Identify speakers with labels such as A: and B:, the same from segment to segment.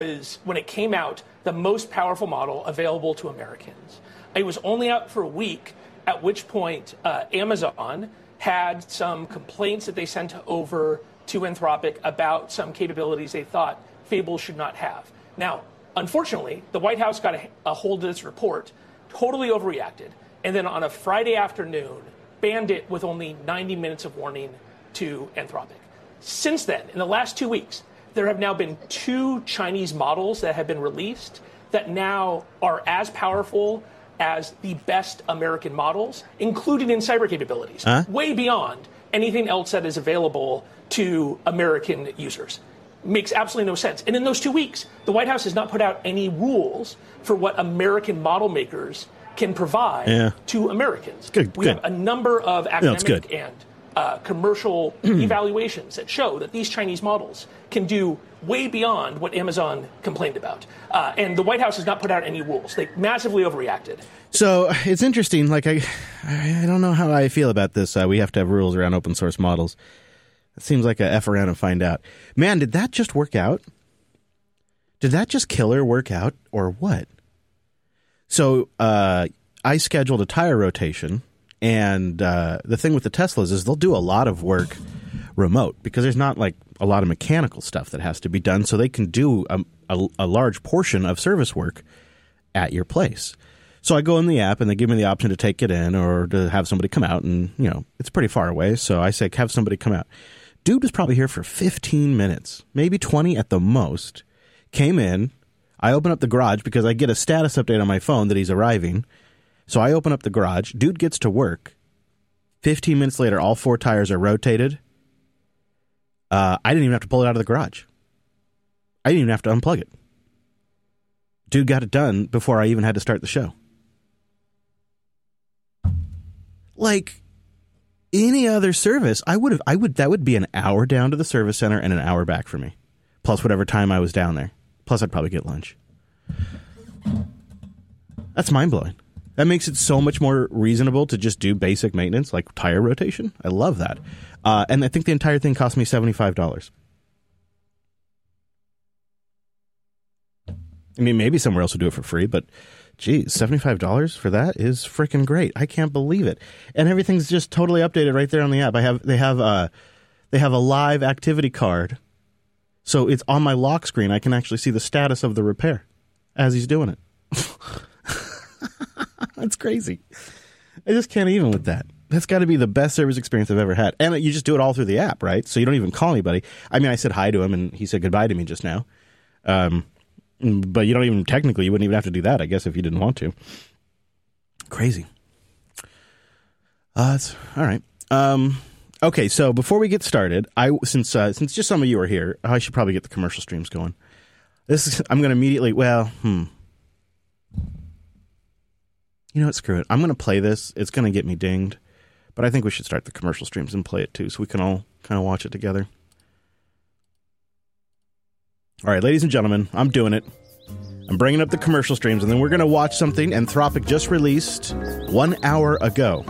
A: was, when it came out, the most powerful model available to Americans. It was only out for a week, at which point Amazon had some complaints that they sent over to Anthropic about some capabilities they thought Fable should not have. Now, unfortunately, the White House got a hold of this report, totally overreacted, and then on a Friday afternoon, banned it with only 90 minutes of warning to Anthropic. Since then, in the last 2 weeks, there have now been 2 Chinese models that have been released that now are as powerful as the best American models, including in cyber capabilities, way beyond anything else that is available to American users. Makes absolutely no sense. And in those 2 weeks, the White House has not put out any rules for what American model makers can provide to Americans. We have a number of academic and commercial evaluations that show that these Chinese models can do way beyond what Amazon complained about. And the White House has not put out any rules. They massively overreacted.
B: So it's interesting. Like, I don't know how I feel about this. We have to have rules around open source models. It seems like a F around and find out. Man, did that just work out? Did that just killer work out or what? So I scheduled a tire rotation. And the thing with the Teslas is they'll do a lot of work remote because there's not like a lot of mechanical stuff that has to be done. So they can do a large portion of service work at your place. So I go in the app and they give me the option to take it in or to have somebody come out. And, you know, it's pretty far away. So I say, have somebody come out. Dude was probably here for 15 minutes, maybe 20 at the most. Came in. I open up the garage because I get a status update on my phone that he's arriving. So I open up the garage. Dude gets to work. 15 minutes later, all 4 tires are rotated. I didn't even have to pull it out of the garage. I didn't even have to unplug it. Dude got it done before I even had to start the show. Like any other service, that would be an hour down to the service center and an hour back for me. Plus whatever time I was down there. Plus I'd probably get lunch. That's mind-blowing. That makes it so much more reasonable to just do basic maintenance, like tire rotation. I love that. And I think the entire thing cost me $75. I mean, maybe somewhere else would do it for free, but geez, $75 for that is freaking great. I can't believe it. And everything's just totally updated right there on the app. They have a live activity card. So it's on my lock screen. I can actually see the status of the repair as he's doing it. That's crazy. I just can't even with that. That's got to be the best service experience I've ever had. And you just do it all through the app, right? So you don't even call anybody. I mean, I said hi to him, and he said goodbye to me just now. But you don't even, technically, you wouldn't even have to do that, I guess, if you didn't want to. Crazy. That's all right. Okay, so before we get started, since just some of you are here, I should probably get the commercial streams going. I'm going to immediately, you know what, screw it. I'm going to play this. It's going to get me dinged. But I think we should start the commercial streams and play it too, so we can all kind of watch it together. All right, ladies and gentlemen, I'm doing it. I'm bringing up the commercial streams, and then we're going to watch something Anthropic just released 1 hour ago.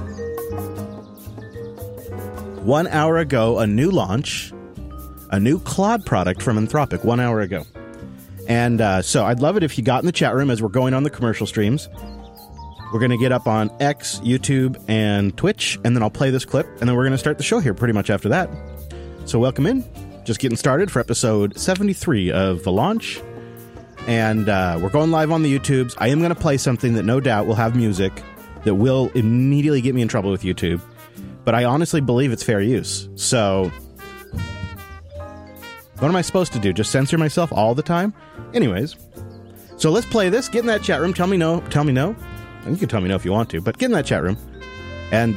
B: 1 hour ago, a new launch, a new Claude product from Anthropic 1 hour ago. And so I'd love it if you got in the chat room as we're going on the commercial streams. We're going to get up on X, YouTube, and Twitch, and then I'll play this clip, and then we're going to start the show here pretty much after that. So welcome in. Just getting started for episode 73 of The Launch. And we're going live on the YouTubes. I am going to play something that no doubt will have music that will immediately get me in trouble with YouTube. But I honestly believe it's fair use. So what am I supposed to do? Just censor myself all the time? Anyways, so let's play this. Get in that chat room. Tell me no. Tell me no. You can tell me no if you want to, but get in that chat room. And,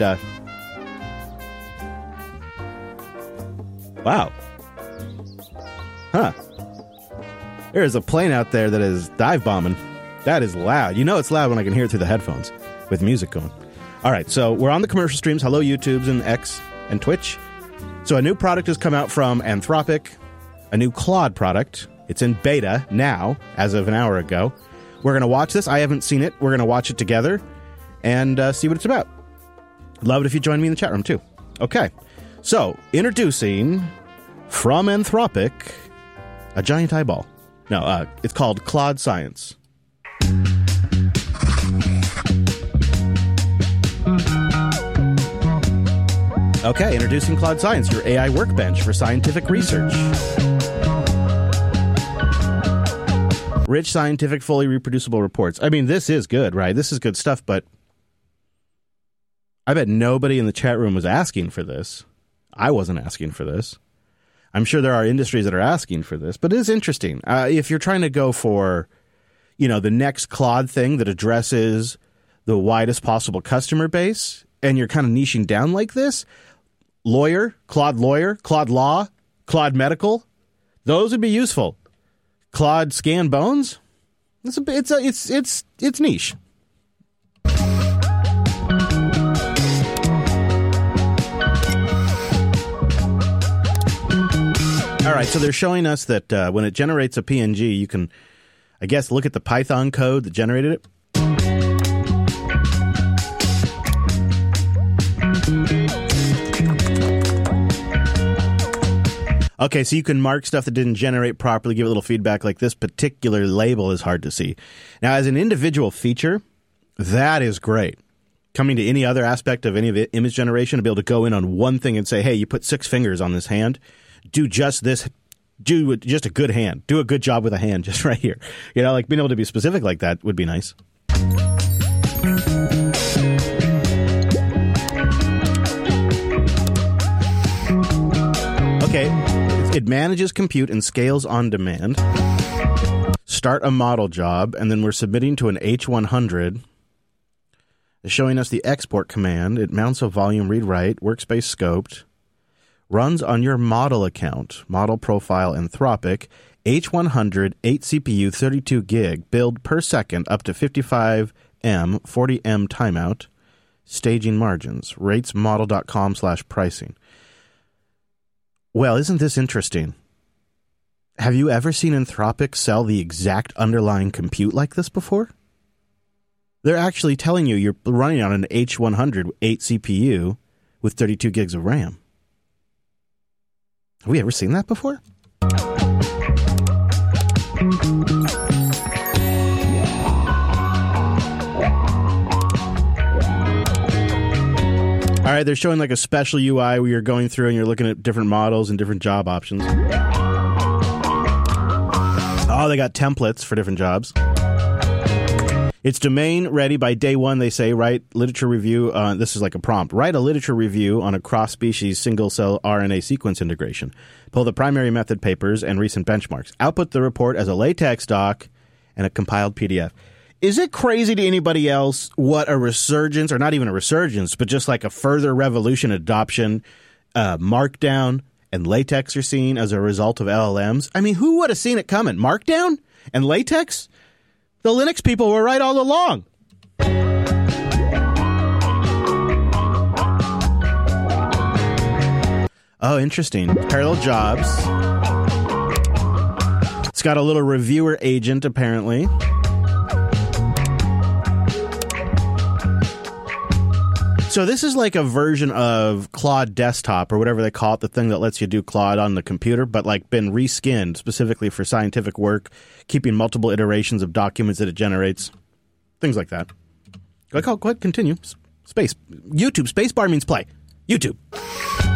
B: wow. Huh. There is a plane out there that is dive bombing. That is loud. You know it's loud when I can hear it through the headphones with music going. All right, so we're on the commercial streams. Hello, YouTubes and X and Twitch. So a new product has come out from Anthropic, a new Claude product. It's in beta now, as of an hour ago. We're going to watch this. I haven't seen it. We're going to watch it together and see what it's about. Love it if you join me in the chat room, too. Okay. So, introducing from Anthropic, a giant eyeball. No, it's called Claude Science. Okay, introducing Claude Science, your AI workbench for scientific research. Rich, scientific, fully reproducible reports. I mean, this is good, right? This is good stuff, but I bet nobody in the chat room was asking for this. I wasn't asking for this. I'm sure there are industries that are asking for this, but it is interesting. If you're trying to go for, the next Claude thing that addresses the widest possible customer base, and you're kind of niching down like this, Lawyer, Claude Law, Claude Medical, those would be useful. Claude Scan Bones, it's niche. All right, so they're showing us that when it generates a PNG, you can, I guess, look at the Python code that generated it. Okay, so you can mark stuff that didn't generate properly, give a little feedback, like this particular label is hard to see. Now, as an individual feature, that is great. Coming to any other aspect of any of image generation, to be able to go in on one thing and say, hey, you put 6 fingers on this hand, do just this, do just a good hand, do a good job with a hand just right here. Like being able to be specific like that would be nice. Okay, it manages compute and scales on demand. Start a model job, and then we're submitting to an H100. It's showing us the export command. It mounts a volume read-write, workspace scoped. Runs on your model account, model profile Anthropic, H100, 8 CPU, 32 gig, build per second up to 55M, 40M timeout, staging margins, ratesmodel.com/pricing. Well, isn't this interesting? Have you ever seen Anthropic sell the exact underlying compute like this before? They're actually telling you you're running on an H100, 8 CPU with 32 gigs of RAM. Have we ever seen that before? All right, they're showing like a special UI where you're going through and you're looking at different models and different job options. Oh, they got templates for different jobs. It's domain ready by day one, they say. Write literature review. This is like a prompt. Write a literature review on a cross-species single-cell RNA sequence integration. Pull the primary method papers and recent benchmarks. Output the report as a LaTeX doc and a compiled PDF. Is it crazy to anybody else what a resurgence, or not even a resurgence, but just like a further revolution adoption, Markdown and LaTeX are seeing as a result of LLMs? I mean, who would have seen it coming? Markdown and LaTeX? The Linux people were right all along. Oh, interesting. Parallel jobs. It's got a little reviewer agent, apparently. So this is like a version of Claude Desktop, or whatever they call it, the thing that lets you do Claude on the computer, but like been reskinned specifically for scientific work, keeping multiple iterations of documents that it generates, things like that. Go ahead, continue. YouTube. Spacebar means play. YouTube.